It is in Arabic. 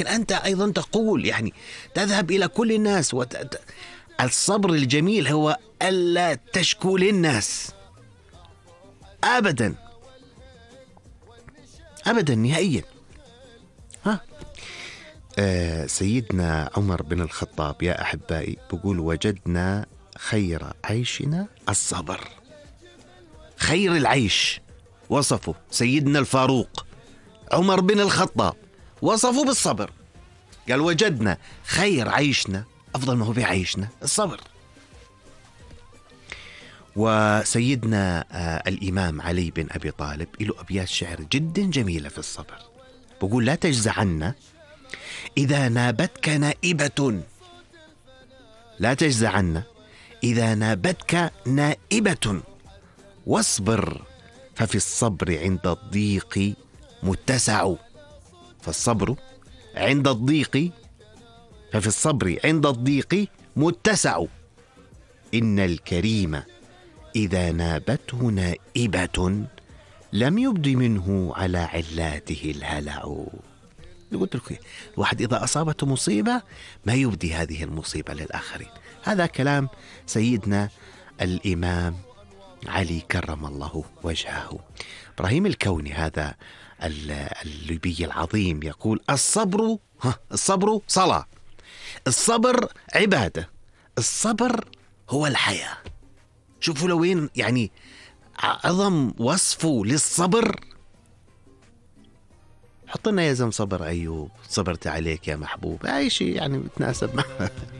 لكن أنت أيضا تقول يعني تذهب إلى كل الناس الصبر الجميل هو ألا تشكو للناس أبدا أبدا نهائيا. سيدنا عمر بن الخطاب يا أحبائي بيقول وجدنا خير عيشنا الصبر. خير العيش وصفه سيدنا الفاروق عمر بن الخطاب، وصفه بالصبر. قال وجدنا خير عيشنا، أفضل ما هو بعيشنا الصبر. وسيدنا الإمام علي بن أبي طالب له أبيات شعر جدا جميلة في الصبر، بقول لا تجزعن إذا نابتك نائبة، لا تجزعن إذا نابتك نائبة، واصبر ففي الصبر عند الضيق متسع. فالصبر عند الضيق، ففي الصبر عند الضيق متسع. إن الكريم إذا نابته نائبة لم يبد منه على علاته الهلع. قلت لك الواحد إذا أصابته مصيبة ما يبدي هذه المصيبة للآخرين. هذا كلام سيدنا الإمام علي كرم الله وجهه. إبراهيم الكوني هذا الليبي العظيم يقول الصبر صلاة، الصبر عبادة، الصبر هو الحياة. شوفوا لو وين يعني عظم وصفه للصبر. حط لنا يا زلمة صبر أيوب، صبرت عليك يا محبوب، أي شيء يعني بتناسب معه.